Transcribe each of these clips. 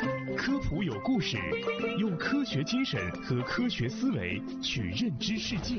科普有故事，用科学精神和科学思维去认知世界。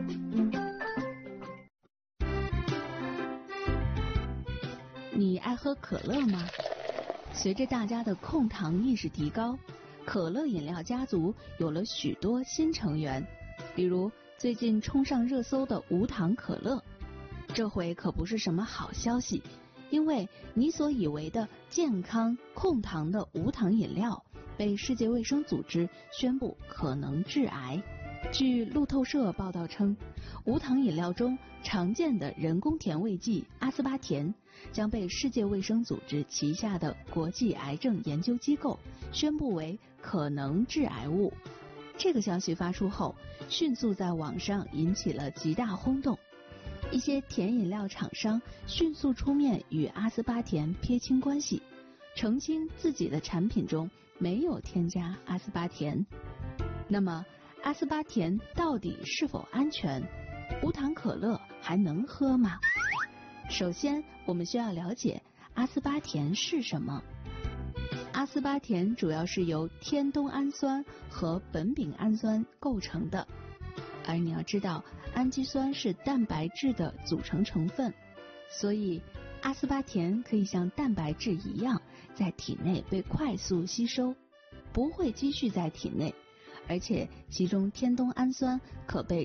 你爱喝可乐吗？随着大家的控糖意识提高，可乐饮料家族有了许多新成员，比如最近冲上热搜的无糖可乐。这回可不是什么好消息，因为你所以为的健康控糖的无糖饮料被世界卫生组织宣布可能致癌。据路透社报道称，无糖饮料中常见的人工甜味剂阿斯巴甜将被世界卫生组织旗下的国际癌症研究机构宣布为可能致癌物。这个消息发出后，迅速在网上引起了极大轰动。一些甜饮料厂商迅速出面与阿斯巴甜撇清关系，澄清自己的产品中没有添加阿斯巴甜。那么阿斯巴甜到底是否安全？无糖可乐还能喝吗？首先，我们需要了解阿斯巴甜是什么。阿斯巴甜主要是由天冬氨酸和苯丙氨酸构成的，而你要知道，氨基酸是蛋白质的组成成分，所以阿斯巴甜可以像蛋白质一样在体内被快速吸收，不会积蓄在体内，而且其中天冬氨酸可被